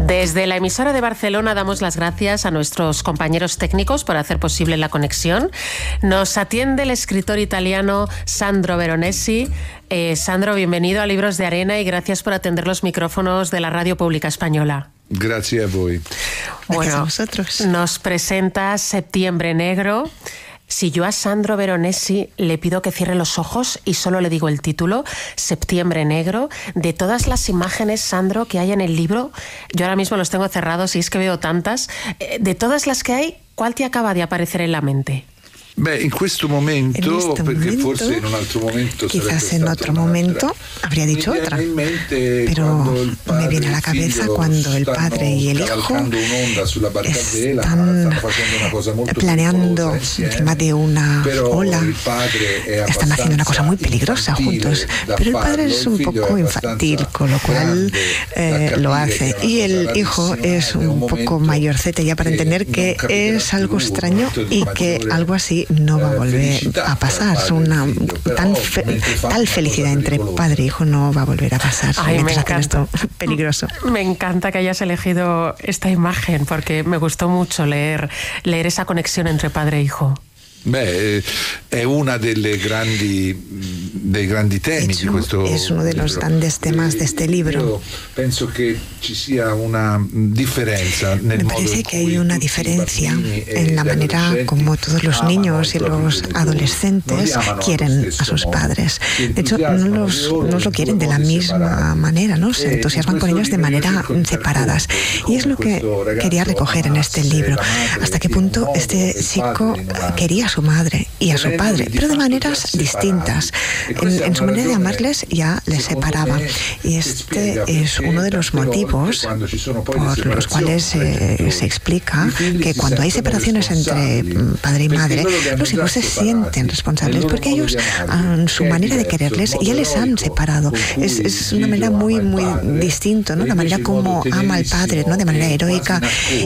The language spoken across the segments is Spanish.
Desde la emisora de Barcelona damos las gracias a nuestros compañeros técnicos por hacer posible la conexión. Nos atiende el escritor italiano Sandro Veronesi. Sandro, bienvenido a Libros de Arena y gracias por atender los micrófonos de la Radio Pública Española. Gracias a voi. Bueno, a vosotros. Nos presenta Septiembre Negro. Si yo a Sandro Veronesi le pido que cierre los ojos y solo le digo el título, Septiembre Negro, de todas las imágenes, Sandro, que hay en el libro, yo ahora mismo los tengo cerrados y es que veo tantas, de todas las que hay, ¿cuál te acaba de aparecer en la mente? Beh, in questo momento, perché forse in un altro momento quizás en otro momento habría dicho otra, pero me viene a la cabeza cuando el padre y el hijo están planeando encima de una ola, están haciendo una cosa muy peligrosa juntos, pero el padre es un poco infantil, con lo cual lo hace, y el hijo es un poco mayorcete ya para entender que es algo extraño y que algo así no va a volver a pasar. Tal felicidad entre padre e hijo no va a volver a pasar. Ay, me encanta. Esto peligroso. Me encanta que hayas elegido esta imagen porque me gustó mucho leer esa conexión entre padre e hijo. Beh, è una dei grandi temi di questo. Es uno de los grandes temas de este libro. Penso che ci sia una differenza nel modo. Me parece que hay una diferencia en la manera como todos los niños y los adolescentes quieren a sus padres. De hecho, no lo quieren de la misma manera, ¿no? Se entusiasman con ellos de manera separadas. Y es lo que quería recoger en este libro. Hasta qué punto este chico quería a su madre y a su padre, pero de maneras distintas. En su manera de amarles ya les separaba. Y este es uno de los motivos por los cuales se explica que cuando hay separaciones entre padre y madre, los hijos se sienten responsables porque ellos, en su manera de quererles, ya les han separado. Es una manera muy, muy distinta, ¿no? La manera como ama al padre, ¿no? De manera heroica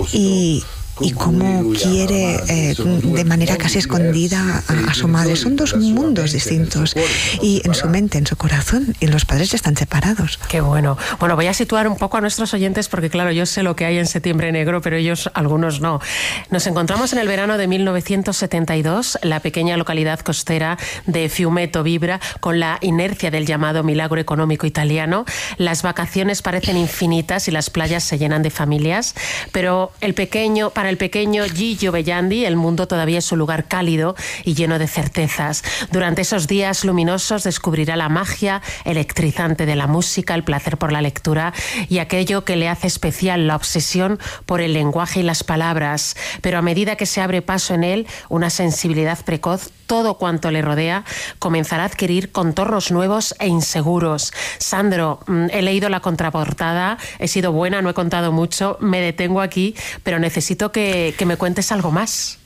y cómo quiere de manera casi escondida a su madre. Son dos mundos distintos y en su mente, en su corazón, y los padres ya están separados. Qué bueno. Bueno, voy a situar un poco a nuestros oyentes porque claro, yo sé lo que hay en Septiembre Negro, pero ellos, algunos no. Nos encontramos en el verano de 1972, la pequeña localidad costera de Fiumeto vibra con la inercia del llamado milagro económico italiano. Las vacaciones parecen infinitas y las playas se llenan de familias, pero para el pequeño Gigio Bellandi, el mundo todavía es un lugar cálido y lleno de certezas. Durante esos días luminosos descubrirá la magia electrizante de la música, el placer por la lectura y aquello que le hace especial, la obsesión por el lenguaje y las palabras. Pero a medida que se abre paso en él una sensibilidad precoz, todo cuanto le rodea comenzará a adquirir contornos nuevos e inseguros. Sandro, he leído la contraportada, he sido buena, no he contado mucho, me detengo aquí, pero necesito que me cuentes algo más.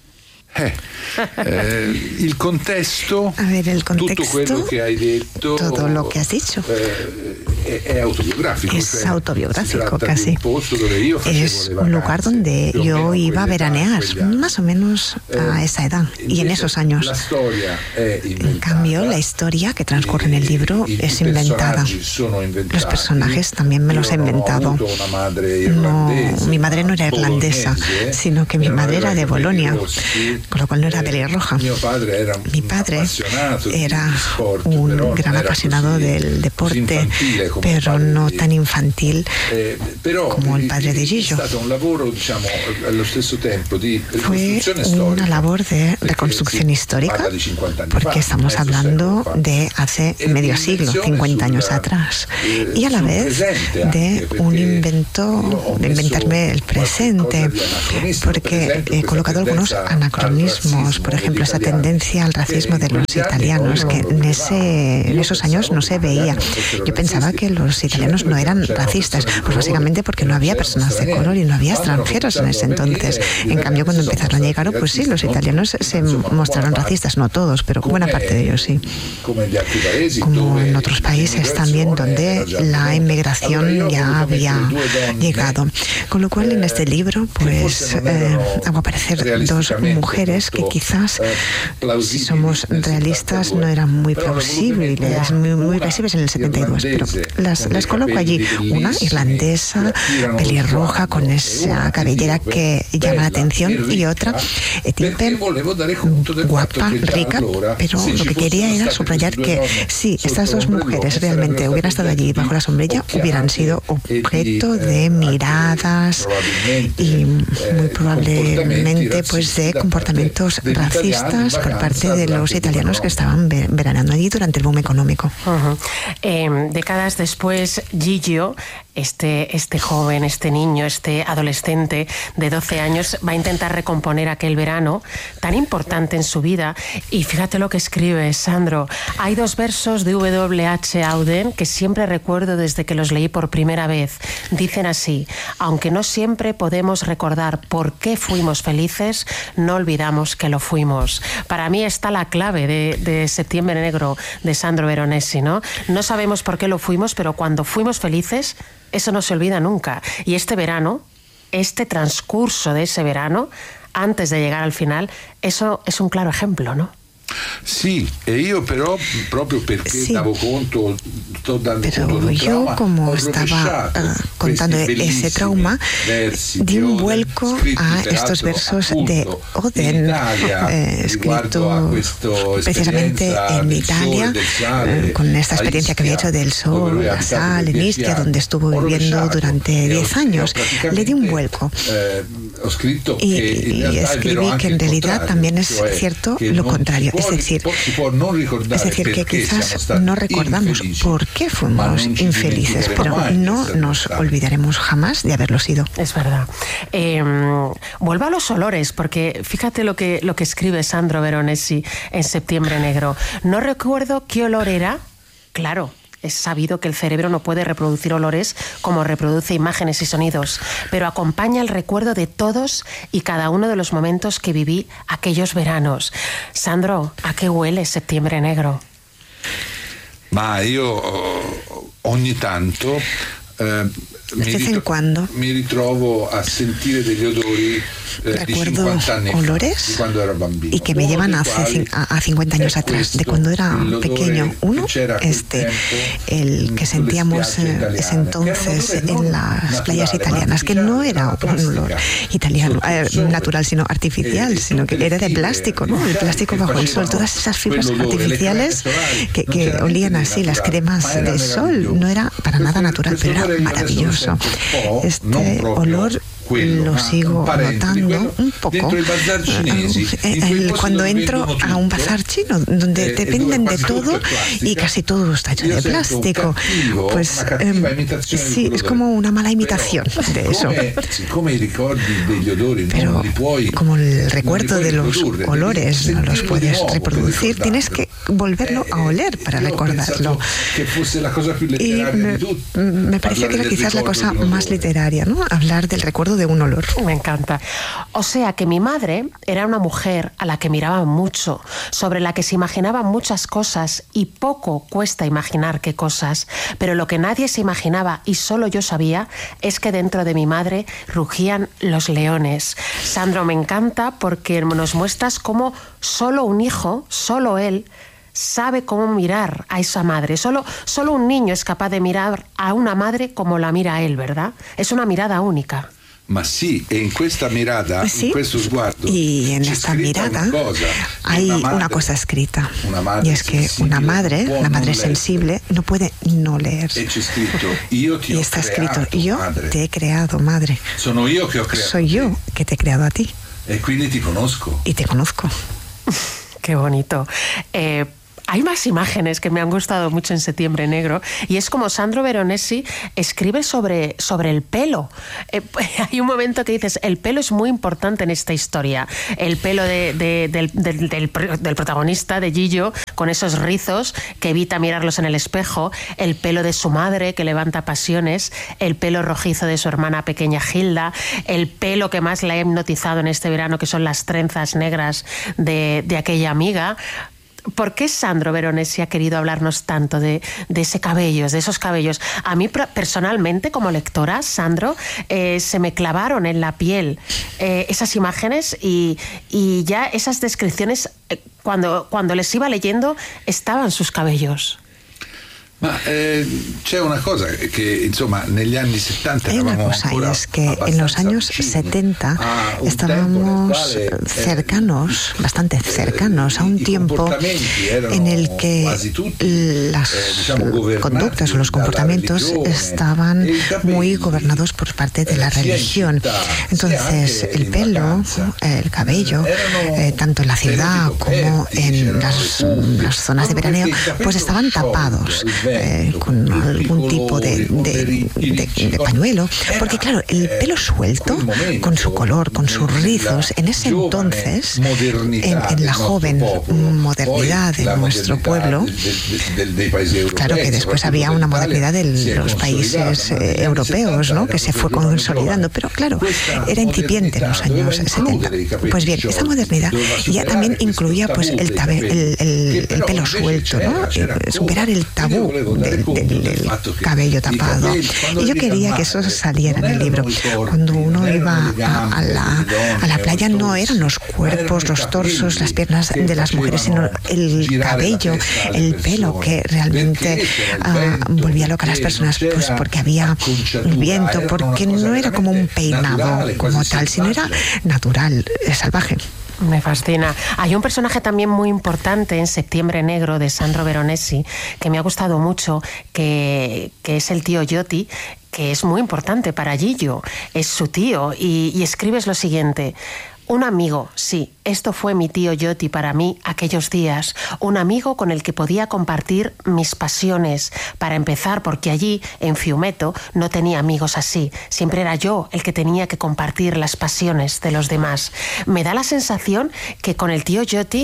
Il contesto, a ver, el contexto, tutto quello che hai detto, todo lo que has dicho, è autobiográfico. Es autobiográfico casi. Es un lugar donde yo iba a veranear, más o menos a esa edad y en esos años. En cambio, la historia que transcurre en el libro es inventada. Los personajes también me los he inventado. No, mi madre no era irlandesa, sino que mi madre era de Bolonia, con lo cual no era pelirroja. Mi padre era un gran apasionado del deporte, pero no tan infantil como el padre de Gigio. Fue una labor de reconstrucción histórica, porque estamos hablando de hace medio siglo, 50 años atrás, y a la vez de un invento, de inventarme el presente, porque he colocado algunos anacronismos. Por ejemplo, esa tendencia al racismo de los italianos, que en esos años no se veía. Yo pensaba que los italianos no eran racistas, pues básicamente porque no había personas de color y no había extranjeros en ese entonces. En cambio, cuando empezaron a llegar, pues sí, los italianos se mostraron racistas, no todos, pero buena parte de ellos sí. Como en otros países también, donde la inmigración ya había llegado. Con lo cual, en este libro, pues hago aparecer dos mujeres mujeres que quizás, si somos realistas, no eran muy plausibles, muy visibles en el 72, pero las coloco allí. Una irlandesa, pelirroja, con esa cabellera que llama la atención, y otra etíope, guapa, rica, pero lo que quería era subrayar que si estas dos mujeres realmente hubieran estado allí bajo la sombrilla, hubieran sido objeto de miradas y muy probablemente pues de comportamientos racistas por parte de los italianos que estaban veraneando allí durante el boom económico. Décadas después, Gigio, este joven, este niño, este adolescente de 12 años, va a intentar recomponer aquel verano tan importante en su vida. Y fíjate lo que escribe Sandro. Hay dos versos de W.H. Auden que siempre recuerdo desde que los leí por primera vez. Dicen así: aunque no siempre podemos recordar por qué fuimos felices, no olvidamos que lo fuimos. Para mí está la clave de Septiembre Negro de Sandro Veronesi, ¿no? No sabemos por qué lo fuimos, pero cuando fuimos felices, eso no se olvida nunca. Y este verano, este transcurso de ese verano, antes de llegar al final, eso es un claro ejemplo, ¿no? Sì, e io però proprio perché davo conto, sto dando conto pero yo, como estaba contando ese trauma, di un vuelco a estos versos de Oden, escrito precisamente en Italia, con esta experiencia que había hecho del sol, la sal, en Ischia, donde estuvo viviendo durante 10 años. Le di un vuelco y escribí que en realidad también es cierto lo contrario. Es decir, que quizás no recordamos por qué fuimos infelices, pero no nos olvidaremos jamás de haberlo sido. Es verdad. Vuelvo a los olores, porque fíjate lo que escribe Sandro Veronesi en Septiembre Negro. No recuerdo qué olor era, claro. Es sabido que el cerebro no puede reproducir olores como reproduce imágenes y sonidos, pero acompaña el recuerdo de todos y cada uno de los momentos que viví aquellos veranos. Sandro, ¿a qué huele Septiembre Negro? Ma io ogni tanto mi ritrovo a sentire degli odori di 50 anni olores fa, di quando ero bambino, y que me llevan a 50 años atrás, de cuando era pequeño. Uno, el que sentíamos ese entonces en las playas italianas, que no era un olor italiano, natural, sino artificial, sino que era de plástico, ¿no? El plástico bajo el sol, todas esas fibras artificiales que olían así, las cremas de sol, no era para nada natural, pero era maravilloso. Este olor lo sigo notando un poco cuando entro a un bazar chino, donde te venden de todo y casi todo está hecho de plástico. Pues sí, es como una mala imitación de eso. Pero como el recuerdo de los olores no los puedes reproducir, tienes que volverlo a oler para recordarlo. Y me parecía que era quizás la cosa más literaria, ¿no? Hablar del recuerdo de un olor. Me encanta. O sea que mi madre era una mujer a la que miraba mucho, sobre la que se imaginaban muchas cosas, y poco cuesta imaginar qué cosas, pero lo que nadie se imaginaba y solo yo sabía es que dentro de mi madre rugían los leones. Sandro, me encanta porque nos muestras cómo solo un hijo, solo él, sabe cómo mirar a esa madre. Solo un niño es capaz de mirar a una madre como la mira a él, ¿verdad? Es una mirada única. Ma sí, en esta mirada, sí, en questo sguardo, y en esta mirada hay una cosa escrita, y es que una madre sensible no puede no leer. Y está escrito: yo te he creado, madre. Soy yo que te he creado a ti. Y te conozco. Qué bonito. Hay más imágenes que me han gustado mucho en Septiembre Negro, y es como Sandro Veronesi escribe sobre el pelo. Hay un momento que dices, el pelo es muy importante en esta historia. El pelo del protagonista, de Gigio, con esos rizos que evita mirarlos en el espejo, el pelo de su madre que levanta pasiones, el pelo rojizo de su hermana pequeña Gilda, el pelo que más la ha hipnotizado en este verano, que son las trenzas negras de aquella amiga. ¿Por qué Sandro Veronesi ha querido hablarnos tanto de ese cabello, de esos cabellos? A mí personalmente, como lectora, Sandro, se me clavaron en la piel esas imágenes y ya esas descripciones, cuando les iba leyendo, estaban sus cabellos. Ma c'è una cosa che insomma negli anni 70 hay una cosa, y es que en los años 70 estábamos cercanos, bastante cercanos a un tiempo en el que las conductas o los comportamientos estaban muy gobernados por parte de la religión. Entonces el pelo, el cabello, tanto en la ciudad como en las zonas de veraneo, pues estaban tapados con algún tipo de pañuelo, porque claro, el pelo suelto, con su color, con sus rizos, en ese entonces, en la joven modernidad de nuestro pueblo, claro que después había una modernidad de los países europeos, ¿no?, que se fue consolidando, pero claro, era incipiente en los años 70. Pues bien, esa modernidad ya también incluía pues el pelo suelto, ¿no?, superar el tabú del cabello tapado. Y yo quería que eso saliera en el libro. Cuando uno iba a la playa, no eran los cuerpos, los torsos, las piernas de las mujeres, sino el cabello, el pelo, que realmente volvía loca a las personas, pues porque había viento, porque no era como un peinado como tal, sino era natural, salvaje. Me fascina. Hay un personaje también muy importante en Septiembre Negro de Sandro Veronesi que me ha gustado mucho, que es el tío Yotti, que es muy importante para Gillo. Es su tío y escribes lo siguiente: un amigo, sí, esto fue mi tío Yotti para mí aquellos días, un amigo con el que podía compartir mis pasiones. Para empezar, porque allí, en Fiumeto, no tenía amigos así. Siempre era yo el que tenía que compartir las pasiones de los demás. Me da la sensación que con el tío Yotti,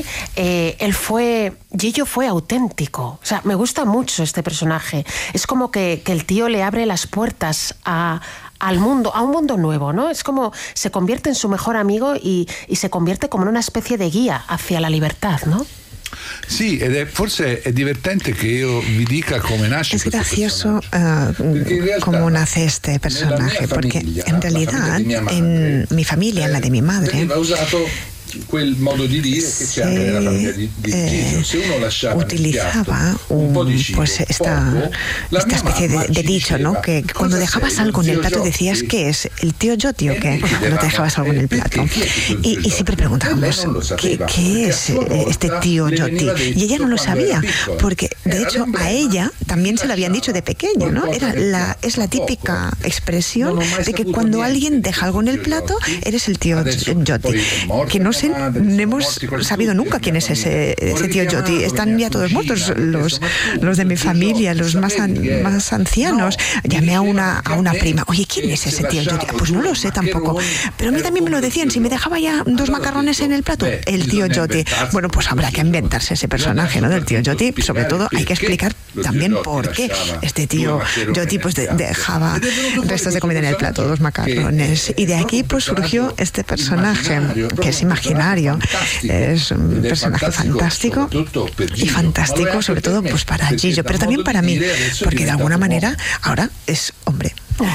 Gillo fue auténtico. O sea, me gusta mucho este personaje. Es como que el tío le abre las puertas al mundo, a un mundo nuevo, ¿no? Es como se convierte en su mejor amigo y se convierte como en una especie de guía hacia la libertad, ¿no? Sì, forse è divertente che io vi dica come nasce. Es gracioso cómo nace este personaje, porque en realidad en mi familia, en la de mi madre, quel modo di dire che c'è anche nella famiglia di Gillo. Se uno lasciava utilizaba pues esta especie de dicho, ¿no?, que cuando dejabas algo en el plato decías, ¿qué es? ¿El tío Yotti o qué? No te dejabas algo en el plato. Y siempre preguntábamos, ¿qué es este tío Yotti? Y ella no lo sabía, porque de hecho a ella también se lo habían dicho de pequeña, ¿no? Es la típica expresión de que cuando alguien deja algo en el plato, eres el tío Yotti, que no hemos sabido nunca quién es ese tío Yotti. Están ya todos muertos, los de mi familia, los más ancianos. Llamé a una prima, oye, ¿quién es ese tío Yotti? Pues no lo sé tampoco, pero a mí también me lo decían, si me dejaba ya 2 macarrones en el plato, el tío Yotti. Bueno, pues habrá que inventarse ese personaje, ¿no?, del tío Yotti. Sobre todo hay que explicar también por qué este tío Yotti pues dejaba restos de comida en el plato, 2 macarrones. Y de aquí pues surgió este personaje, que es imaginario. Es un personaje fantástico, y fantástico sobre todo pues para Gillo, pero también para mí, porque de alguna manera ahora es hombre.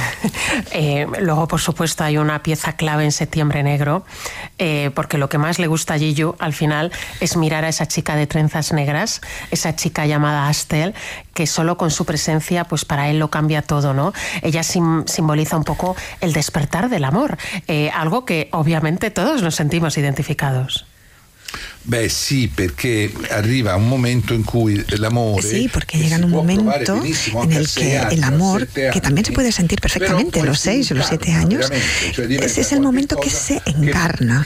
Luego, por supuesto, hay una pieza clave en Septiembre Negro, porque lo que más le gusta a Gillo al final es mirar a esa chica de trenzas negras, esa chica llamada Astel, que solo con su presencia, pues para él lo cambia todo, ¿no? Ella simboliza un poco el despertar del amor, algo que obviamente todos nos sentimos identificados. Beh sì, perché arriva un momento in cui l'amore... Sí, porque llega un momento en el que el amor, que también se puede sentir perfectamente a los 6 o los 7 años, ese es el momento que se encarna.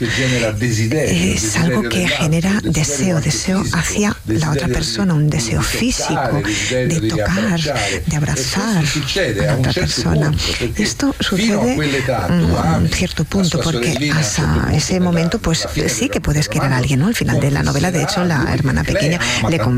Es algo que genera deseo hacia la otra persona, un deseo físico, de tocar, de abrazar a la otra persona. Esto sucede a un cierto punto, porque hasta ese momento pues sí que puedes querer a alguien, ¿no? Al final de la novela, de hecho, la hermana pequeña le